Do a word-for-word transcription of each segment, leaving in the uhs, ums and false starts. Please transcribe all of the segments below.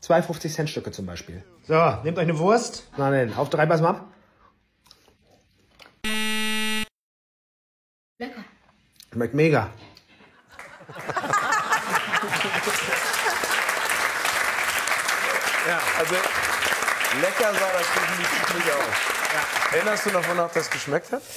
Zwei fünfzig Cent Stücke zum Beispiel. So, nehmt euch eine Wurst. Na, nein, auf drei, pass mal ab. Lecker. Schmeckt mega. Ja, also lecker sah das definitiv nicht aus. Ja. Erinnerst du noch, wonach das geschmeckt hat?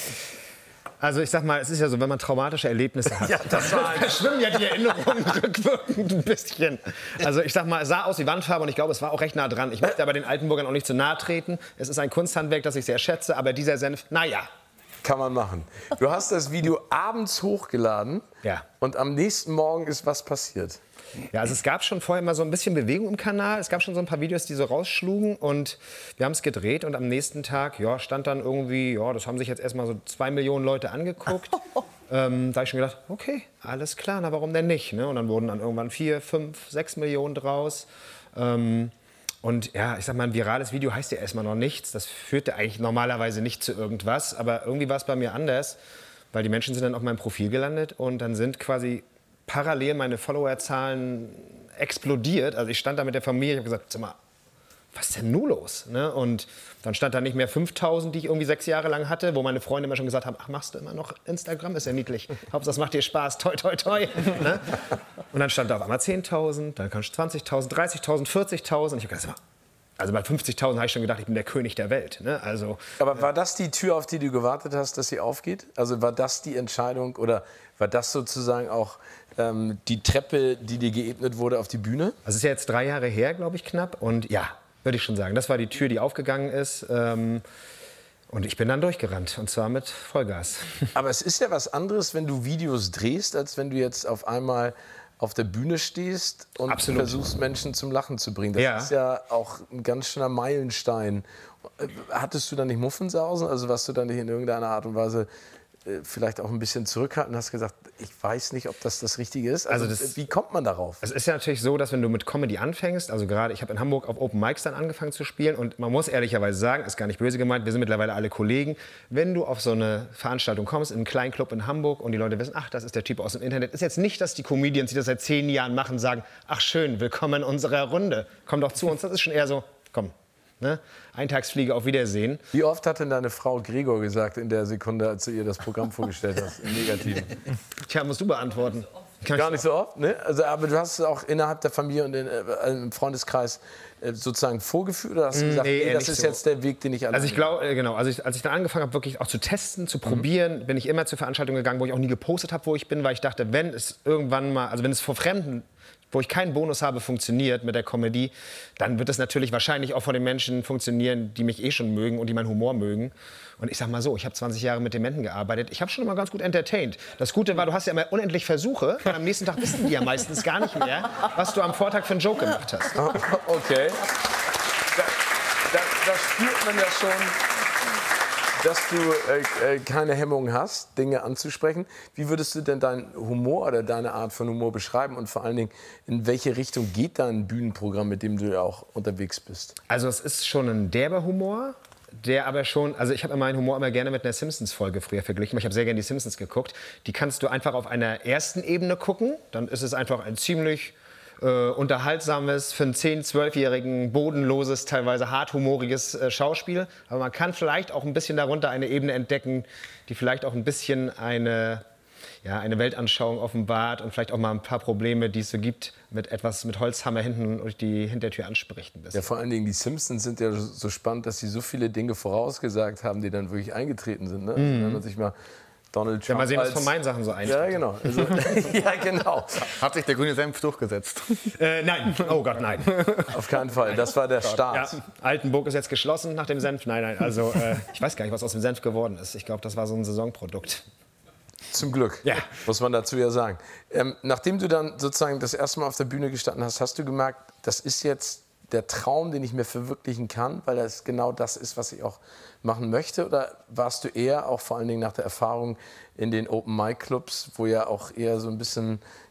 Also ich sag mal, es ist ja so, wenn man traumatische Erlebnisse hat, Ja, das war ein verschwimmen ja die Erinnerungen rückwirkend ein bisschen. Also ich sag mal, es sah aus wie Wandfarbe und ich glaube, es war auch recht nah dran. Ich möchte aber den Altenburgern auch nicht zu nahe treten. Es ist ein Kunsthandwerk, das ich sehr schätze, aber dieser Senf, naja. Kann man machen. Du hast das Video abends hochgeladen. Ja. Und am nächsten Morgen ist was passiert. Ja, also es gab schon vorher mal so ein bisschen Bewegung im Kanal. Es gab schon so ein paar Videos, die so rausschlugen und wir haben es gedreht und am nächsten Tag, ja, stand dann irgendwie, ja, das haben sich jetzt erstmal so zwei Millionen Leute angeguckt. ähm, da habe ich schon gedacht, okay, alles klar, na warum denn nicht? Ne? Und dann wurden dann irgendwann vier, fünf, sechs Millionen draus. Ähm, und ja, ich sag mal, ein virales Video heißt ja erstmal noch nichts. Das führte eigentlich normalerweise nicht zu irgendwas, aber irgendwie war es bei mir anders, weil die Menschen sind dann auf meinem Profil gelandet und dann sind quasi parallel meine Followerzahlen explodiert. Also ich stand da mit der Familie, ich habe gesagt, sag mal, was ist denn nun los? Ne? Und dann stand da nicht mehr fünftausend, die ich irgendwie sechs Jahre lang hatte, wo meine Freunde immer schon gesagt haben, ach, machst du immer noch Instagram? Ist ja niedlich. Hauptsache, das macht dir Spaß. Toi, toi, toi. Ne? Und dann stand da auf einmal zehntausend, dann kam zwanzigtausend, dreißigtausend, vierzigtausend. Ich habe gedacht, also bei fünfzigtausend habe ich schon gedacht, ich bin der König der Welt. Ne? Also, Aber war das die Tür, auf die du gewartet hast, dass sie aufgeht? Also war das die Entscheidung oder war das sozusagen auch ähm, die Treppe, die dir geebnet wurde auf die Bühne? Das ist ja jetzt drei Jahre her, glaube ich, knapp. Und ja, würde ich schon sagen, das war die Tür, die aufgegangen ist. Ähm, und ich bin dann durchgerannt, und zwar mit Vollgas. Aber es ist ja was anderes, wenn du Videos drehst, als wenn du jetzt auf einmal auf der Bühne stehst und Absolut. versuchst, Menschen zum Lachen zu bringen. Das Ja. ist ja auch ein ganz schöner Meilenstein. Hattest du da nicht Muffensausen? Also warst du da nicht in irgendeiner Art und Weise äh, vielleicht auch ein bisschen zurückhaltend und hast gesagt, ich weiß nicht, ob das das Richtige ist? Also, Also das- wie kommt man darauf? Es ist ja natürlich so, dass wenn du mit Comedy anfängst, also gerade ich habe in Hamburg auf Open Mics dann angefangen zu spielen und man muss ehrlicherweise sagen, ist gar nicht böse gemeint, wir sind mittlerweile alle Kollegen, wenn du auf so eine Veranstaltung kommst, in einen kleinen Club in Hamburg und die Leute wissen, ach, das ist der Typ aus dem Internet, ist jetzt nicht, dass die Comedians, die das seit zehn Jahren machen, sagen, ach schön, willkommen in unserer Runde, komm doch zu uns, das ist schon eher so, komm. Ne? Eintagsfliege, auf Wiedersehen. Wie oft hat denn deine Frau Gregor gesagt in der Sekunde, als du ihr das Programm vorgestellt hast, im Negativen? Tja, musst du beantworten. Gar nicht so oft, ne? Also, aber du hast es auch innerhalb der Familie und in, äh, im Freundeskreis äh, sozusagen vorgeführt oder hast du gesagt, Nee, nee, eher das nicht ist so. jetzt der Weg, den ich alleine Also ich glaube, äh, genau, also ich, als ich dann angefangen habe, wirklich auch zu testen, zu probieren, bin ich immer zu Veranstaltungen gegangen, wo ich auch nie gepostet habe, wo ich bin, weil ich dachte, wenn es irgendwann mal, also wenn es vor Fremden, wo ich keinen Bonus habe, funktioniert mit der Comedy, dann wird es natürlich wahrscheinlich auch von den Menschen funktionieren, die mich eh schon mögen und die meinen Humor mögen. Und ich sag mal so, ich habe zwanzig Jahre mit Dementen gearbeitet. Ich habe schon immer ganz gut entertained. Das Gute war, du hast ja immer unendlich Versuche und am nächsten Tag wissen die ja meistens gar nicht mehr, was du am Vortag für einen Joke gemacht hast. Okay. Da, da, da spürt man ja schon, dass du äh, äh, keine Hemmungen hast, Dinge anzusprechen. Wie würdest du denn deinen Humor oder deine Art von Humor beschreiben? Und vor allen Dingen, in welche Richtung geht dein Bühnenprogramm, mit dem du ja auch unterwegs bist? Also es ist schon ein derber Humor, der aber schon, also ich habe meinen Humor immer gerne mit einer Simpsons-Folge früher verglichen, weil ich habe sehr gerne die Simpsons geguckt. Die kannst du einfach auf einer ersten Ebene gucken, dann ist es einfach ein ziemlich äh, unterhaltsames, für einen zehn-, zwölfjährigen, bodenloses, teilweise harthumoriges äh, Schauspiel. Aber man kann vielleicht auch ein bisschen darunter eine Ebene entdecken, die vielleicht auch ein bisschen eine, ja, eine Weltanschauung offenbart und vielleicht auch mal ein paar Probleme, die es so gibt, mit etwas mit Holzhammer hinten durch die Hintertür anspricht ein bisschen. Ja, vor allen Dingen die Simpsons sind ja so spannend, dass sie so viele Dinge vorausgesagt haben, die dann wirklich eingetreten sind. Ne? Also wenn man sich mal Donald Trump Ja, mal sehen, was als- von meinen Sachen so eintritt. Ja, genau. Also, ja, genau. Hat sich der grüne Senf durchgesetzt? Äh, nein, oh Gott, nein. Auf keinen Fall. Das war der Start. Ja, Altenburg ist jetzt geschlossen nach dem Senf. Nein, nein, also äh, ich weiß gar nicht, was aus dem Senf geworden ist. Ich glaube, das war so ein Saisonprodukt. Zum Glück, Ja. muss man dazu ja sagen. Ähm, nachdem du dann sozusagen das erste Mal auf der Bühne gestanden hast, hast du gemerkt, das ist jetzt der Traum, den ich mir verwirklichen kann, weil das genau das ist, was ich auch machen möchte? Oder warst du eher, auch vor allen Dingen nach der Erfahrung in den Open-Mic-Clubs, wo ja auch eher so ein bisschen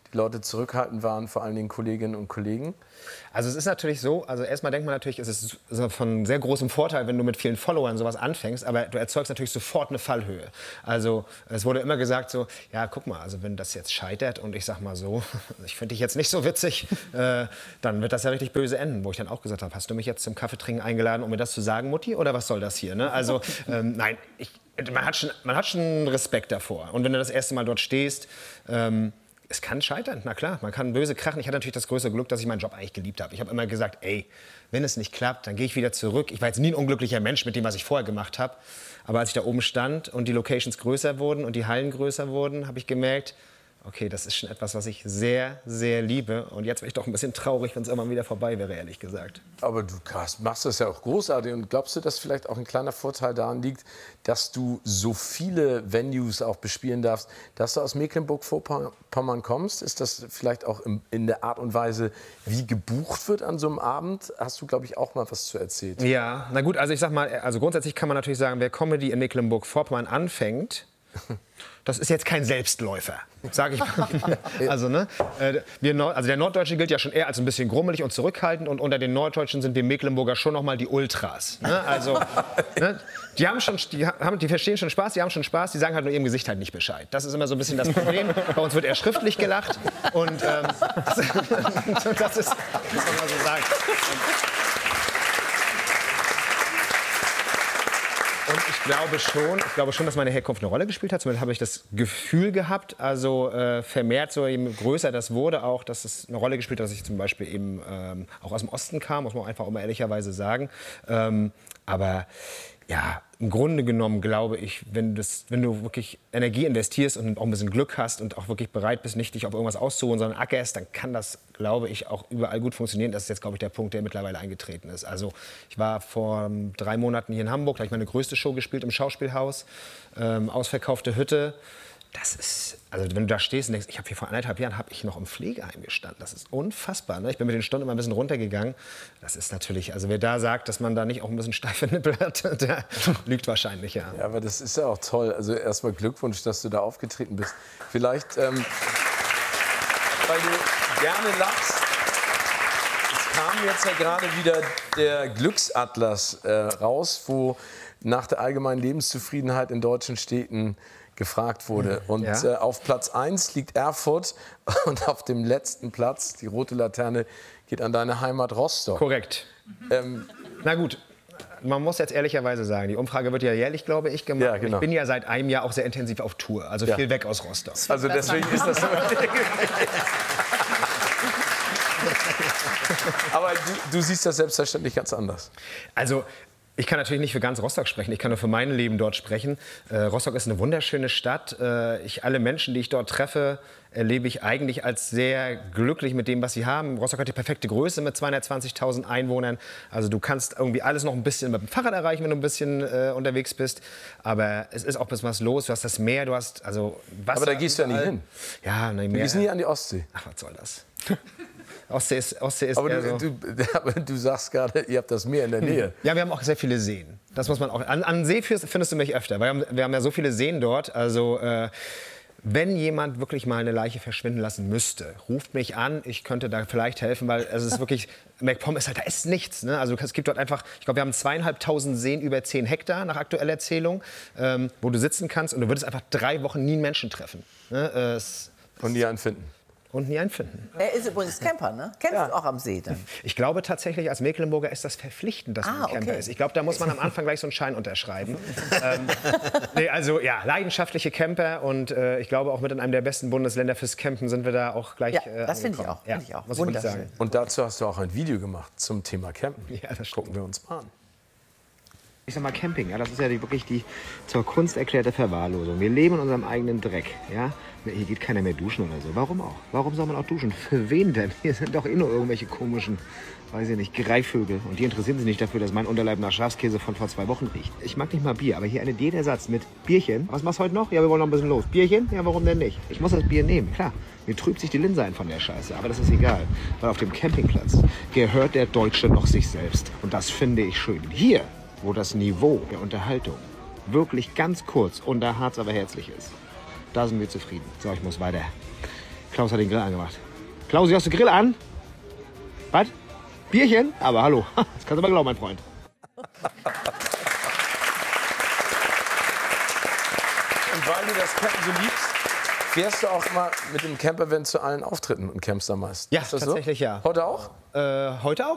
die Leute zurückhaltend waren, vor allen Dingen Kolleginnen und Kollegen? Also es ist natürlich so, also erstmal denkt man natürlich, es ist von sehr großem Vorteil, wenn du mit vielen Followern sowas anfängst, aber du erzeugst natürlich sofort eine Fallhöhe. Also es wurde immer gesagt so, ja guck mal, also wenn das jetzt scheitert und ich sag mal so, ich finde dich jetzt nicht so witzig, äh, dann wird das ja richtig böse enden. Wo ich dann auch gesagt habe, hast du mich jetzt zum Kaffeetrinken eingeladen, um mir das zu sagen, Mutti, oder was soll das hier? Ne? Also ähm, nein, ich, man, hat schon, man hat schon Respekt davor. Und wenn du das erste Mal dort stehst, ähm, es kann scheitern, na klar, man kann böse krachen. Ich hatte natürlich das größte Glück, dass ich meinen Job eigentlich geliebt habe. Ich habe immer gesagt, ey, wenn es nicht klappt, dann gehe ich wieder zurück. Ich war jetzt nie ein unglücklicher Mensch mit dem, was ich vorher gemacht habe. Aber als ich da oben stand und die Locations größer wurden und die Hallen größer wurden, habe ich gemerkt, okay, das ist schon etwas, was ich sehr, sehr liebe. Und jetzt wäre ich doch ein bisschen traurig, wenn es irgendwann wieder vorbei wäre, ehrlich gesagt. Aber du machst das ja auch großartig. Und glaubst du, dass vielleicht auch ein kleiner Vorteil daran liegt, dass du so viele Venues auch bespielen darfst, dass du aus Mecklenburg-Vorpommern kommst? Ist das vielleicht auch in der Art und Weise, wie gebucht wird an so einem Abend? Hast du, glaube ich, auch mal was zu erzählen? Ja, na gut, also ich sag mal, also grundsätzlich kann man natürlich sagen, wer Comedy in Mecklenburg-Vorpommern anfängt, das ist jetzt kein Selbstläufer, sage ich mal. Also, ne, wir Nord also der Norddeutsche gilt ja schon eher als ein bisschen grummelig und zurückhaltend. Und unter den Norddeutschen sind wir Mecklenburger schon noch mal die Ultras. Ne? Also, ne, die, haben schon, die, haben, die verstehen schon Spaß, die haben schon Spaß, die sagen halt nur ihrem Gesicht halt nicht Bescheid. Das ist immer so ein bisschen das Problem. Bei uns wird eher schriftlich gelacht. Und ähm, das, das ist, muss man mal so sagen. Und ich glaube schon, ich glaube schon, dass meine Herkunft eine Rolle gespielt hat. Zumindest habe ich das Gefühl gehabt, also äh, vermehrt, so je größer das wurde, auch, dass es eine Rolle gespielt hat, dass ich zum Beispiel eben ähm, auch aus dem Osten kam, muss man einfach auch mal ehrlicherweise sagen. Ähm, aber ja, im Grunde genommen glaube ich, wenn, das, wenn du wirklich Energie investierst und auch ein bisschen Glück hast und auch wirklich bereit bist, nicht dich auf irgendwas auszuruhen, sondern ackerst, dann kann das, glaube ich, auch überall gut funktionieren. Das ist jetzt, glaube ich, der Punkt, der mittlerweile eingetreten ist. Also ich war vor drei Monaten hier in Hamburg, da habe ich meine größte Show gespielt im Schauspielhaus, ähm, ausverkaufte Hütte. Das ist, also wenn du da stehst und denkst, ich habe hier vor anderthalb Jahren habe ich noch im Pflegeheim gestanden. Das ist unfassbar. Ne? Ich bin mit den Stunden immer ein bisschen runtergegangen. Das ist natürlich, also wer da sagt, dass man da nicht auch ein bisschen steife Nippel hat, der lügt wahrscheinlich, ja. Ja, aber das ist ja auch toll. Also erstmal Glückwunsch, dass du da aufgetreten bist. Vielleicht, ähm, weil du gerne lachst. Es kam jetzt ja gerade wieder der Glücksatlas äh, raus, wo nach der allgemeinen Lebenszufriedenheit in deutschen Städten gefragt wurde. Und ja. äh, auf Platz eins liegt Erfurt und auf dem letzten Platz, die rote Laterne, geht an deine Heimat Rostock. Korrekt. Ähm, Na gut, man muss jetzt ehrlicherweise sagen, die Umfrage wird ja jährlich, glaube ich, gemacht. Ja, genau. Ich bin ja seit einem Jahr auch sehr intensiv auf Tour, also Ja. viel weg aus Rostock. also deswegen ist das so. Aber du, du siehst das selbstverständlich ganz anders. Also ich kann natürlich nicht für ganz Rostock sprechen, ich kann nur für mein Leben dort sprechen. Äh, Rostock ist eine wunderschöne Stadt. Äh, ich, alle Menschen, die ich dort treffe, erlebe ich eigentlich als sehr glücklich mit dem, was sie haben. Rostock hat die perfekte Größe mit zweihundertzwanzigtausend Einwohnern. Also du kannst irgendwie alles noch ein bisschen mit dem Fahrrad erreichen, wenn du ein bisschen äh, unterwegs bist. Aber es ist auch ein bisschen was los. Du hast das Meer, du hast also Wasser. Aber da gehst du ja nicht überall. hin. Ja, nein, Du mehr. gehst nie an die Ostsee. Ach, was soll das? Ostsee ist, Ostsee ist Aber eher du, so. du, aber du sagst gerade, ihr habt das Meer in der Nähe. Ja, wir haben auch sehr viele Seen. Das muss man auch. An, an See findest du mich öfter, weil wir haben, wir haben ja so viele Seen dort. Also äh, wenn jemand wirklich mal eine Leiche verschwinden lassen müsste, ruft mich an. Ich könnte da vielleicht helfen, weil es ist wirklich MacPom ist halt, da ist nichts. Ne? Also es gibt dort einfach, ich glaube, wir haben zweieinhalbtausend Seen über zehn Hektar nach aktueller Erzählung, ähm, wo du sitzen kannst und du würdest einfach drei Wochen nie einen Menschen treffen. Ne? Äh, es, Und nie einen finden. Und nie einen finden. Er ist übrigens Camper, ne? Campst Ja. du auch am See dann? Ich glaube tatsächlich, als Mecklenburger ist das verpflichtend, dass man Ah, Camper okay. ist. Ich glaube, da muss man am Anfang gleich so einen Schein unterschreiben. ähm, nee, also ja, leidenschaftliche Camper und äh, ich glaube auch mit in einem der besten Bundesländer fürs Campen sind wir da auch gleich Ja, äh, das finde ich angekommen. auch. Finde ich auch. muss ich wirklich Wunderschön. sagen. Und dazu hast du auch ein Video gemacht zum Thema Campen. Ja, das stimmt. Gucken wir uns mal an. Ich sag mal Camping, ja, das ist ja die, wirklich die zur Kunst erklärte Verwahrlosung. Wir leben in unserem eigenen Dreck, ja. Hier geht keiner mehr duschen oder so. Warum auch? Warum soll man auch duschen? Für wen denn? Hier sind doch eh nur irgendwelche komischen, weiß ich nicht, Greifvögel. Und die interessieren sich nicht dafür, dass mein Unterleib nach Schafskäse von vor zwei Wochen riecht. Ich mag nicht mal Bier, aber hier ein Diätersatz mit Bierchen. Was machst du heute noch? Ja, wir wollen noch ein bisschen los. Bierchen? Ja, warum denn nicht? Ich muss das Bier nehmen, klar. Mir trübt sich die Linse ein von der Scheiße, aber das ist egal. Weil auf dem Campingplatz gehört der Deutsche noch sich selbst. Und das finde ich schön. Hier, wo das Niveau der Unterhaltung wirklich ganz kurz und der Harz aber herzlich ist, da sind wir zufrieden. So, ich muss weiter. Klaus hat den Grill angemacht. Klausi, hast du Grill an? Was? Bierchen? Aber hallo, das kannst du mal glauben, mein Freund. Und weil du das Campen so liebst, fährst du auch mal mit dem Campervan zu allen Auftritten und campst da meist? Ja, Ist das tatsächlich so? ja. Heute auch? Äh, heute auch?